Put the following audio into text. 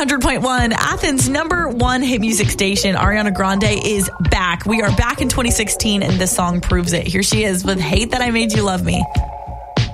100.1, Athens' number one hit music station. Ariana Grande is back. We are back in 2016, and this song proves it. Here she is with Hate That I Made You Love Me.